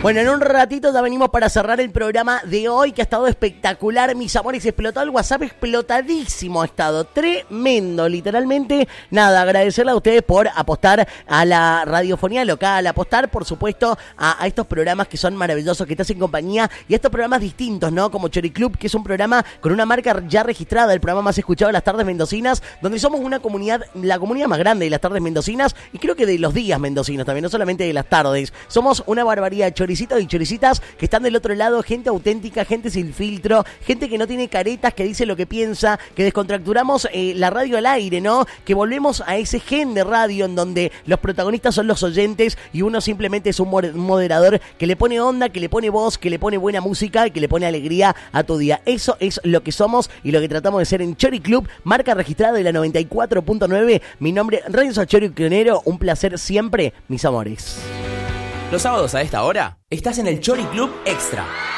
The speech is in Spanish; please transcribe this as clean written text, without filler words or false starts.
Bueno, en un ratito ya venimos para cerrar el programa de hoy, que ha estado espectacular, mis amores. Explotó el WhatsApp, explotadísimo ha estado, tremendo, literalmente. Nada, agradecerle a ustedes por apostar a la radiofonía local, apostar, por supuesto, a estos programas que son maravillosos, que te hacen compañía, y a estos programas distintos, ¿no? Como Chori Club, que es un programa con una marca ya registrada, el programa más escuchado de las tardes mendocinas, donde somos una comunidad, la comunidad más grande de las tardes mendocinas, y creo que de los días mendocinos también, no solamente de las tardes. Somos una barbaridad de choricitos y choricitas que están del otro lado, gente auténtica, gente sin filtro, gente que no tiene caretas, que dice lo que piensa, que descontracturamos la radio al aire, ¿no? Que volvemos a ese gen de radio en donde los protagonistas son los oyentes y uno simplemente es un moderador que le pone onda, que le pone voz, que le pone buena música y que le pone alegría a tu día. Eso es lo que somos y lo que tratamos de ser en Chori Club, marca registrada de la 94.9. Mi nombre es Renzo Chori Cronero, un placer siempre, mis amores. Los sábados a esta hora estás en el Chori Club Extra.